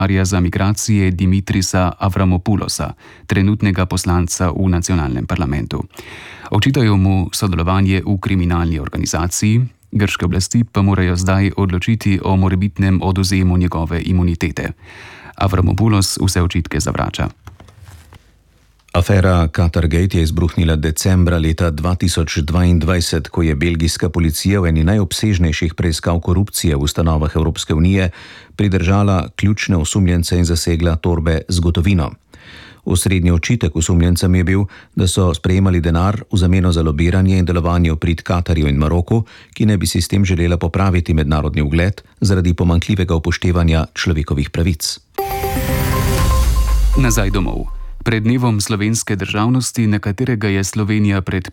komisarja za migracije Dimitrisa Avramopulosa, trenutnega poslanca v nacionalnem parlamentu. Očitajo mu sodelovanje v kriminalni organizaciji, grške oblasti pa morajo zdaj odločiti o morebitnem odvzemu njegove imunitete. Avramopulos vse očitke zavrača. Afera Qatargate je izbruhnila decembra leta 2022, ko je belgijska policija v eni najobsežnejših preiskav korupcije v ustanovah Evropske unije pridržala ključne osumljence in zasegla torbe z gotovino. Osrednji očitek osumljencem je bil, da so sprejemali denar v zameno za lobiranje in delovanje v prid Katarju in Maroku, ki naj bi si s tem želela popraviti mednarodni ugled zaradi pomanjkljivega upoštevanja človekovih pravic. Nazaj domov. Pred dnevom slovenske državnosti, na katerega je Slovenija pred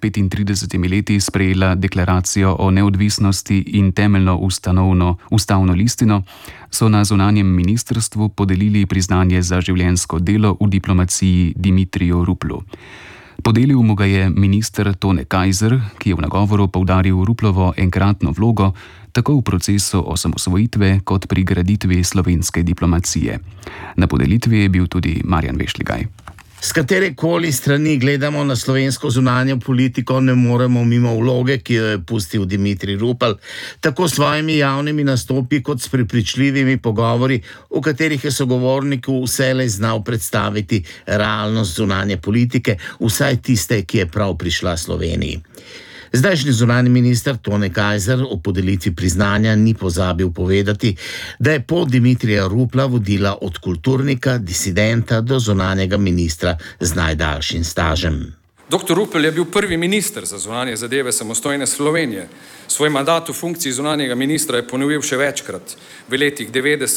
35 leti sprejela deklaracijo o neodvisnosti in temeljno ustavno listino, so na zunanjem ministrstvu podelili priznanje za življenjsko delo v diplomaciji Dimitriju Ruplu. Podelil mu ga je minister Tone Kajzer, ki je v nagovoru poudaril Ruplovo enkratno vlogo tako v procesu osamosvojitve kot pri graditvi slovenske diplomacije. Na podelitvi je bil tudi Marjan Vešligaj. S katerekoli strani gledamo na slovensko zunanjo politiko, ne moremo mimo vloge, ki jo je pustil Dimitrij Rupel, tako s svojimi javnimi nastopi kot s prepričljivimi pogovori, v katerih je sogovorniku vselej znal predstaviti realnost zunanje politike, vsaj tiste, ki je prav prišla Sloveniji. Zdajšnji zunanji minister Tone Kajzer o podelitvi priznanja ni pozabil povedati, da je pot Dimitrija Rupla vodila od kulturnika, disidenta do zunanjega ministra z najdaljšim stažem. Dr. Rupel je bil prvi minister za zunanje zadeve samostojne Slovenije. Svoj mandat v funkciji zunanjega ministra je ponovil še večkrat, v letih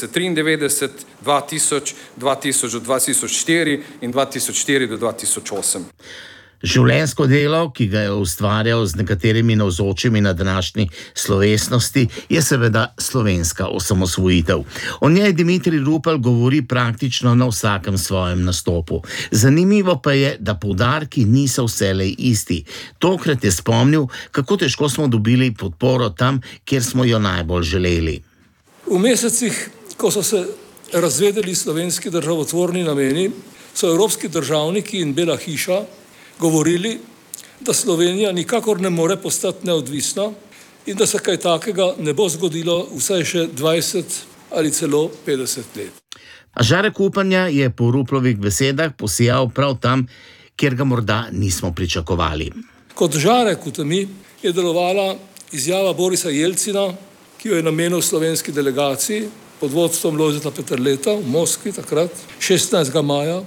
1993, 2000, 2000 do 2004 in 2004 do 2008. Življenjsko delo, ki ga je ustvarjal z nekaterimi navzočimi na današnji slovesnosti, je seveda slovenska osamosvojitev. O njej Dimitrij Rupel govori praktično na vsakem svojem nastopu. Zanimivo pa je, da poudarki niso vselej isti. Tokrat je spomnil, kako težko smo dobili podporo tam, kjer smo jo najbolj želeli. V mesecih, ko so se razvedeli slovenski državotvorni nameni, so evropski državniki in Bela hiša govorili, da Slovenija nikakor ne more postati neodvisna in da se kaj takega ne bo zgodilo vsaj še 20 ali celo 50 let. A žarek upanja je po Ruplovih besedah posijal prav tam, kjer ga morda nismo pričakovali. Kot žarek v temi je delovala izjava Borisa Jelcina, ki jo je namenil slovenski delegaciji pod vodstvom Lojzeta Peterleta v Moskvi takrat, 16. maja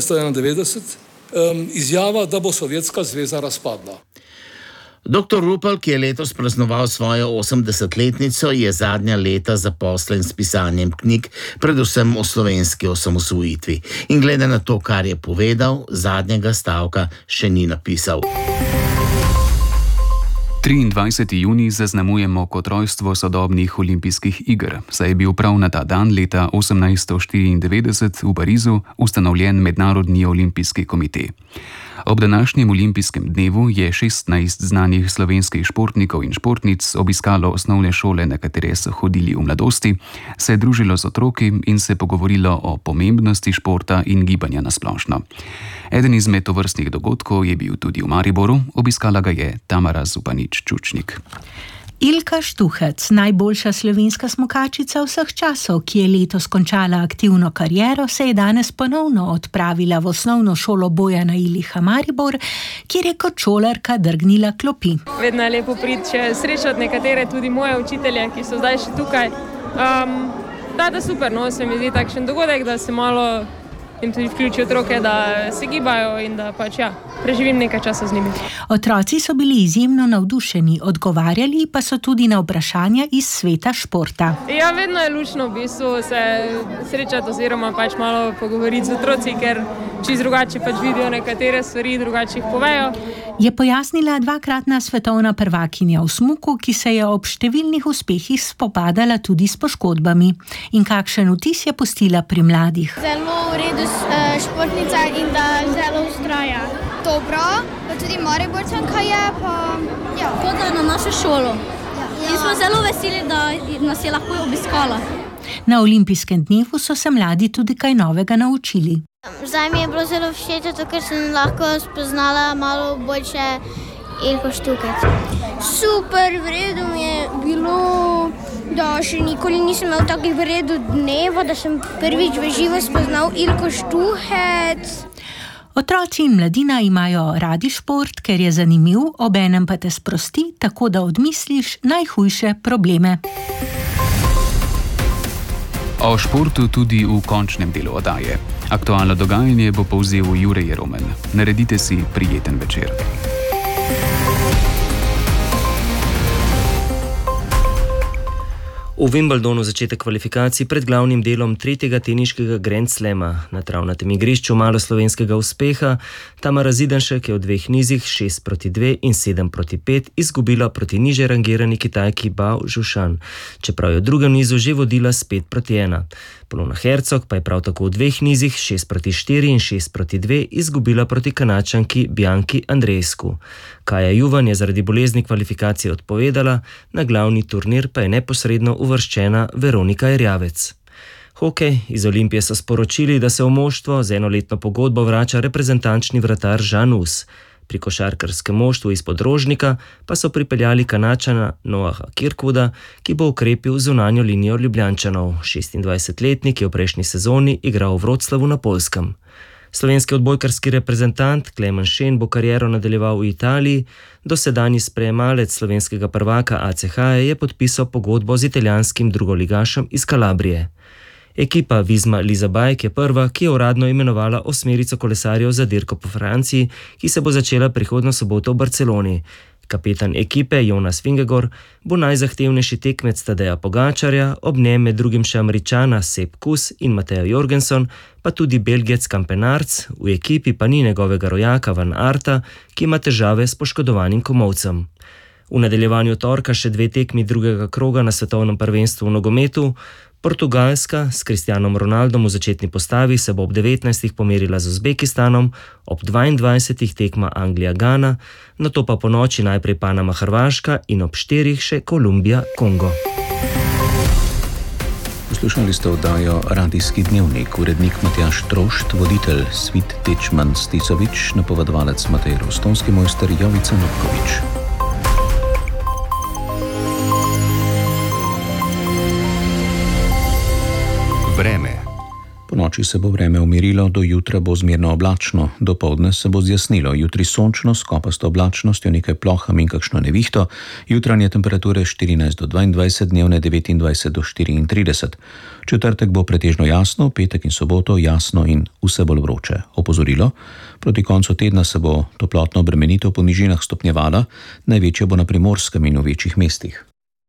1991, izjava, da bo Sovjetska zveza razpadla. Dr. Rupel, ki je letos praznoval svojo 80-letnico, je zadnja leta zaposlen s pisanjem knjig, predvsem o slovenski osamosvojitvi. In glede na to, kar je povedal, zadnjega stavka še ni napisal. 23. junij zaznamujemo kot rojstvo sodobnih olimpijskih iger, saj je bil prav na ta dan leta 1894 v Parizu ustanovljen Mednarodni olimpijski komite. Ob današnjem olimpijskem dnevu je 16 znanih slovenskih športnikov in športnic obiskalo osnovne šole, na katere so hodili v mladosti, se družilo z otroki in se pogovorilo o pomembnosti športa in gibanja na splošno. Eden izmed tovrstnih dogodkov je bil tudi v Mariboru, obiskala ga je Tamara Zupanič-Čučnik. Ilka Štuhec, najboljša slovenska smukačica vseh časov, ki je letos končala aktivno kariero, se je danes ponovno odpravila v osnovno šolo Bojana Iliha Maribor, kjer je kot šolarka drgnila klopi. Vedno je lepo priti še srečati nekatere, tudi moje učitelje, ki so zdaj še tukaj. Da super, no, se mi zdi takšen dogodek, da se malo in tudi vključi otroke, da se gibajo in da preživim nekaj časa z njimi. Otroci so bili izjemno navdušeni, odgovarjali pa so tudi na vprašanja iz sveta športa. Ja, vedno je lučno v bistvu se srečati oziroma malo pogovoriti z otroci, ker čisto drugače vidijo nekatere stvari, drugače jih povejo. Je pojasnila dvakratna svetovna prvakinja v smuku, ki se je ob številnih uspehih spopadala tudi s poškodbami. In kakšen vtis je pustila pri mladih? Zelo v redu športnica in da zelo vztraja. Dobro, pa tudi Mariborčanka je, Hodila na našo šolo. In smo zelo veseli, da nas je lahko obiskala. Na olimpijskem dnevu so se mladi tudi kaj novega naučili. Zdaj mi je bilo zelo všeč, zato ker sem lahko spoznala malo boljše Ilko Štukec. Super, v redu mi je bilo, da še nikoli nisem imel takih v redu dneva, da sem prvič v živo spoznal Ilko Štuhec. Otroci in mladina imajo radi šport, ker je zanimiv, obenem pa te sprosti, tako da odmisliš najhujše probleme. O športu tudi v končnem delu oddaje. Aktualno dogajanje bo povzel Jure Jeromen. Naredite si prijeten večer. V Wimbledonu začetek kvalifikacij pred glavnim delom tretjega teniškega Grand Slama. Na travnatem igrišču malo slovenskega uspeha, Tamara Zidanšek je v dveh nizih 6-2 in 7-5 izgubila proti niže rangirani Kitajki Bao Zhušan, čeprav je v drugem nizu že vodila s 5-1. Polona Hercog pa je prav tako v dveh nizih 6-4 in 6-2 izgubila proti Kanačanki Bianki Andreescu. Kaja Juvan je zaradi bolezni kvalifikacije odpovedala, na glavni turnir pa je neposredno uvrščena Veronika Erjavec. Hokej, iz Olimpije so sporočili, da se v moštvo z enoletno pogodbo vrača reprezentančni vratar Žan Us. Pri košarkarskem moštvu izpod Rožnika pa so pripeljali Kanačana Noaha Kirkwooda, ki bo ukrepil zunanjo linijo Ljubljančanov. 26-letnik je v prejšnji sezoni igral v Wroclawu na Poljskem. Slovenski odbojkarski reprezentant Klemen Šen bo kariero nadaljeval v Italiji, dosedanji sprejemalec slovenskega prvaka ACH je podpisal pogodbo z italijanskim drugoligašem iz Kalabrije. Ekipa Visma Leasebike je prva, ki je uradno imenovala osmerico kolesarjev za dirko po Franciji, ki se bo začela prihodnjo soboto v Barceloni. Kapetan ekipe Jonas Vingegaard bo najzahtevnejši tekmec Tadeja Pogačarja, ob njem med drugim še Američana Sepp Kuss in Mateo Jorgensen, pa tudi Belgijec Kampenarc, v ekipi pa ni njegovega rojaka Van Arta, ki ima težave s poškodovanim komolcem. V nadaljevanju torka še dve tekmi drugega kroga na svetovnem prvenstvu v nogometu. Portugalska s Cristianom Ronaldom v začetni postavi se bo ob 19. pomerila z Uzbekistanom, ob 22. tekma Anglija-Gana, nato pa po noči najprej Panama-Hrvaška in ob 4. še Kolumbija-Kongo. Poslušali ste oddajo Radijski dnevnik, urednik Matjaž Trošt, voditelj Svit Tečman Sticovič, napovedovalec Matej Rostonski, mojster Jovica Nopkovič. Vreme. Po noči se bo vreme umirilo, do jutra bo zmerno oblačno, dopoldne se bo zjasnilo, jutri sončno s kopasto oblačnostjo, nekaj plohami in kakšno nevihto, jutranje temperature 14 do 22, dnevne 29 do 34. Četrtek bo pretežno jasno, petek in soboto jasno in vse bolj vroče. Opozorilo, proti koncu tedna se bo toplotno obremenitev po nižinah stopnjevala, največja bo na Primorskem in v večjih mestih.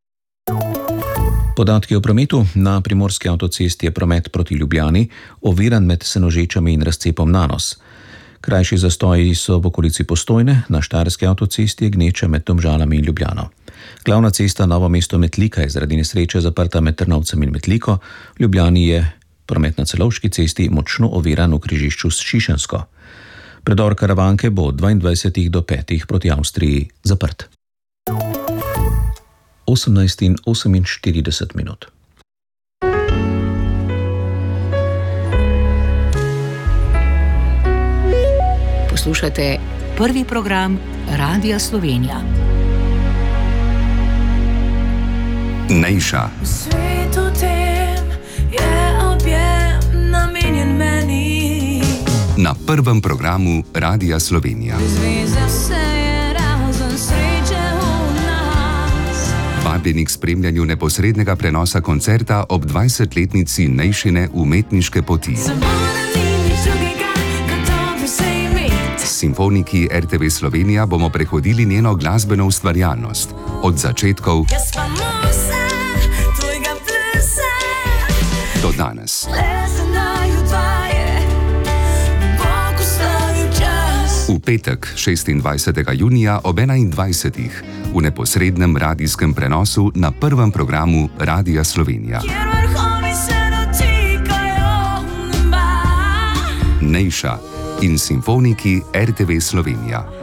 Podatki o prometu. Na primorski avtocesti je promet proti Ljubljani oviran med Senožečami in razcepom Nanos. Krajši zastoji so v okolici Postojne, na štajerski avtocesti je gneča med Domžalami in Ljubljano. Glavna cesta Novo mesto-Metlika je zaradi nesreče zaprta med Trnovcem in Metliko, v Ljubljani je promet na Celovški cesti močno oviran v križišču s Šišensko. Predor Karavanke bo od 22 do 5 proti Avstriji zaprt. 18 in 48 minut. Poslušate prvi program Radia Slovenija. Nejša. Svetu tem je objem namenjen meni. Na prvem programu Radia Slovenija. Vabljeni k spremljanju neposrednega prenosa koncerta ob 20-letnici Nejšine umetniške poti. S simfoniki RTV Slovenija bomo prehodili njeno glasbeno ustvarjalnost. Od začetkov do danes. V petek, 26. junija ob 21. v neposrednem radijskem prenosu na prvem programu Radia Slovenija. Nejša in simfoniki RTV Slovenija.